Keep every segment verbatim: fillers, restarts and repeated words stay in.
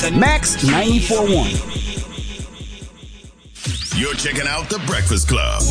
Max ninety-four point one. You're checking out The Breakfast Club.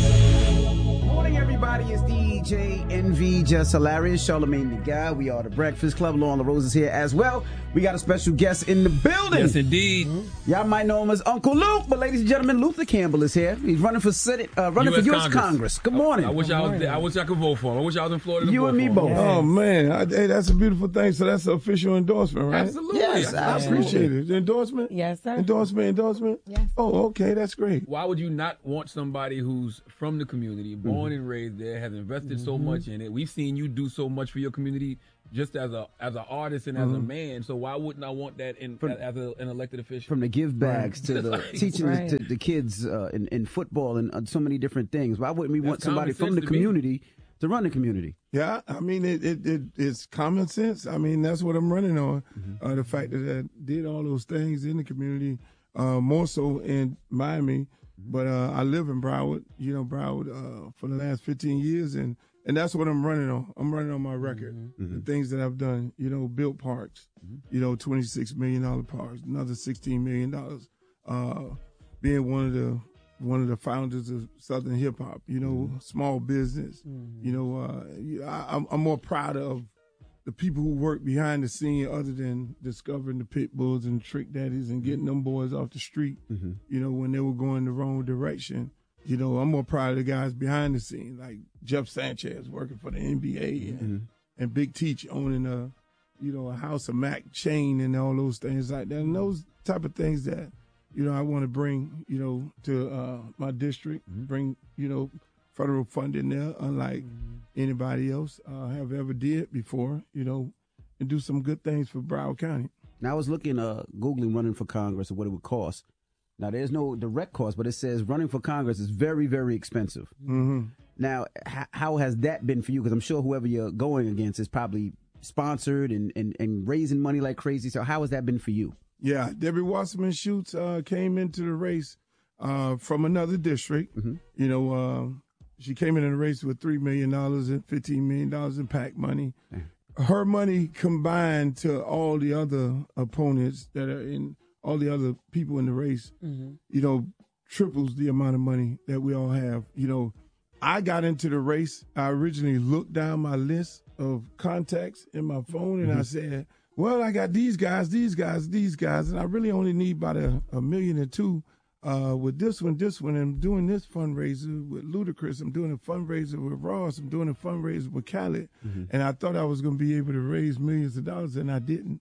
Morning, everybody. It's D J N V, Just Hilarious, Charlamagne the Guy. We are The Breakfast Club. Lauren LaRose is here as well. We got a special guest in the building. Yes, indeed. Mm-hmm. Y'all might know him as Uncle Luke, but ladies and gentlemen, Luther Campbell is here. He's running for Senate, uh, running U S for U S Congress. Congress. Good morning. I, I wish I was. I wish I could vote for him. I wish I was in Florida. To You vote and me for both. him. Oh man, I, hey, that's a beautiful thing. So that's an official endorsement, right? Absolutely. Yes, I absolutely. appreciate it. Endorsement? Yes, sir. Endorsement, endorsement? Yes. Oh, okay, that's great. Why would you not want somebody who's from the community, born Mm-hmm. and raised there, has invested so much in it? We've seen you do so much for your community, just as a as an artist and as Mm-hmm. a man. So why wouldn't I want that in From- as a, an elected official? From the give bags to the Right. teaching Right. the, to the kids uh, in, in football and uh, so many different things. Why wouldn't we want That's somebody common from the sense to me. community to run the community? Yeah, I mean, it, it, it it's common sense. I mean, that's what I'm running on. Mm-hmm. Uh, the fact that I did all those things in the community, uh, more so in Miami, but uh, I live in Broward, you know, Broward uh, for the last fifteen years, and, and that's what I'm running on. I'm running on my record, Mm-hmm. the things that I've done, you know, built parks, you know, twenty-six million dollars parks, another sixteen million dollars, uh, being one of the one of the founders of Southern hip hop, you know, small business, you know, uh, I, I'm, I'm more proud of the people who work behind the scene other than discovering the pit bulls and trick daddies and getting them boys off the street, you know, when they were going the wrong direction. You know, I'm more proud of the guys behind the scene, like Jeff Sanchez working for the N B A and, and Big Teach owning a, you know, a House of Mac chain and all those things like that. And those type of things that, you know, I want to bring, you know, to uh, my district, bring, you know, federal funding there, unlike anybody else uh, have ever did before, you know, and do some good things for Broward County. Now, I was looking, uh, Googling running for Congress and what it would cost. Now, there's no direct cost, but it says running for Congress is very, very expensive. Mm-hmm. Now, h- how has that been for you? Because I'm sure whoever you're going against is probably sponsored and, and, and raising money like crazy. So how has that been for you? Yeah, Debbie Wasserman Schultz uh, came into the race uh, from another district. You know, uh, she came in the race with three million dollars and fifteen million dollars in PAC money. Her money combined to all the other opponents that are in, all the other people in the race, you know, triples the amount of money that we all have. You know, I got into the race. I originally looked down my list of contacts in my phone and I said, well, I got these guys, these guys, these guys, and I really only need about a, a million or two uh, with this one, this one. I'm doing this fundraiser with Ludacris. I'm doing a fundraiser with Ross. I'm doing a fundraiser with Khaled. And I thought I was going to be able to raise millions of dollars, and I didn't.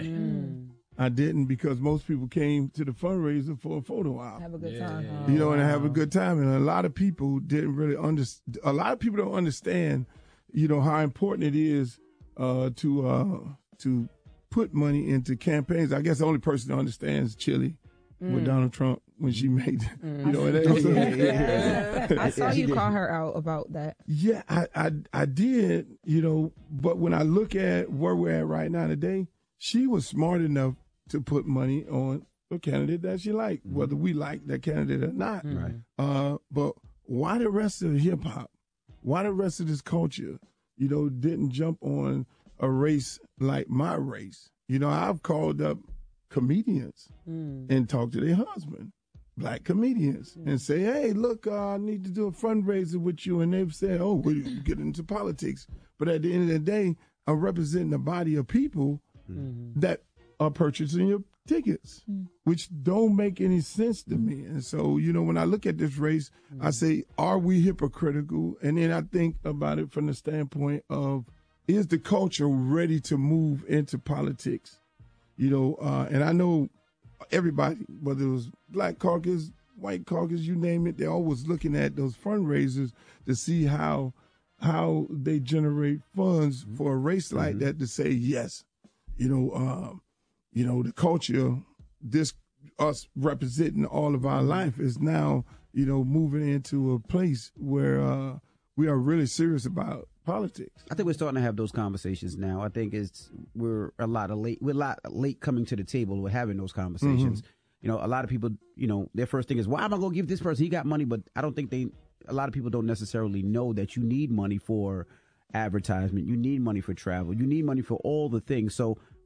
I didn't because most people came to the fundraiser for a photo op. Have a good time. You know, and have a good time. And a lot of people didn't really understand. A lot of people don't understand, you know, how important it is uh, to uh, to put money into campaigns. I guess the only person that understands Chile with Donald Trump when she made, you know, it ain't so- I saw you call her out about that. yeah, I, I I did, you know, but when I look at where we're at right now today, she was smart enough to put money on a candidate that she liked, whether we like that candidate or not. Right. Uh, but why the rest of hip hop? Why the rest of this culture, you know, didn't jump on a race like my race? You know, I've called up comedians and talked to their husband, black comedians, and say, hey, look, uh, I need to do a fundraiser with you. And they've said, oh, well, you get into politics. But at the end of the day, I'm representing a body of people that are purchasing your tickets, which don't make any sense to me. And so, you know, when I look at this race, I say, are we hypocritical? And then I think about it from the standpoint of, is the culture ready to move into politics? You know, uh, and I know everybody, whether it was Black Caucus, White Caucus, you name it, they're always looking at those fundraisers to see how how they generate funds for a race like that to say, yes, you know, um, you know, the culture, this us representing all of our life is now, you know, moving into a place where uh, we are really serious about politics. I think we're starting to have those conversations now. I think it's we're a lot of late. We're a lot late coming to the table. We're having those conversations. You know, a lot of people, you know, their first thing is, why am I going to give this person? He got money, but I don't think they. A lot of people don't necessarily know that you need money for advertisement. You need money for travel. You need money for all the things. So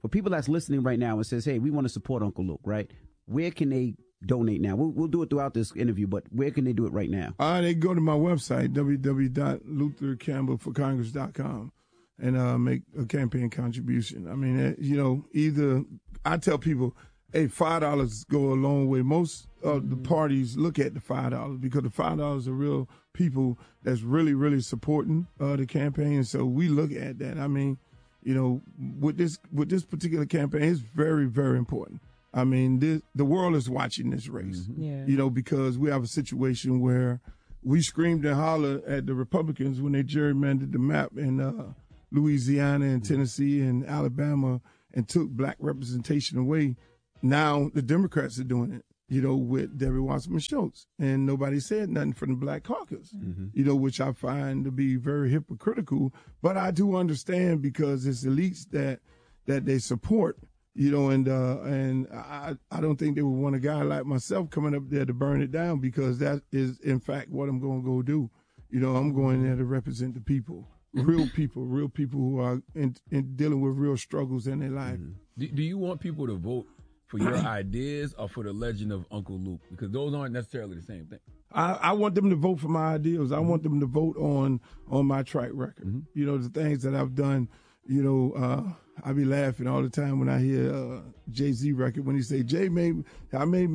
for people that's listening right now and says, hey, we want to support Uncle Luke, right? Where can they donate now? We'll, we'll do it throughout this interview, but where can they do it right now? Uh, they go to my website, w w w dot luther campbell for congress dot com, and uh, make a campaign contribution. I mean, uh, you know, either I tell people, hey, five dollars go a long way. Most of the parties look at the five dollars because the five dollars are real people that's really, really supporting uh, the campaign. So we look at that. I mean, you know, with this with this particular campaign, it's very, very important. I mean, this, the world is watching this race, Mm-hmm. Yeah. you know, because we have a situation where we screamed and hollered at the Republicans when they gerrymandered the map in uh, Louisiana and Tennessee and Alabama and took black representation away. Now the Democrats are doing it, you know, with Debbie Wasserman Schultz, and nobody said nothing from the Black Caucus, mm-hmm. you know, which I find to be very hypocritical. But I do understand because it's elites that that they support, you know, and uh, and I I don't think they would want a guy like myself coming up there to burn it down, because that is in fact what I'm going to go do. You know, I'm going there to represent the people, real people, real people who are in, in dealing with real struggles in their life. Mm-hmm. Do, do you want people to vote for your ideas or for the legend of Uncle Luke? Because those aren't necessarily the same thing. I, I want them to vote for my ideas. I want them to vote on on my track record. Mm-hmm. You know, the things that I've done. You know, uh, I be laughing all the time when I hear uh, Jay-Z record when he say, Jay made, I made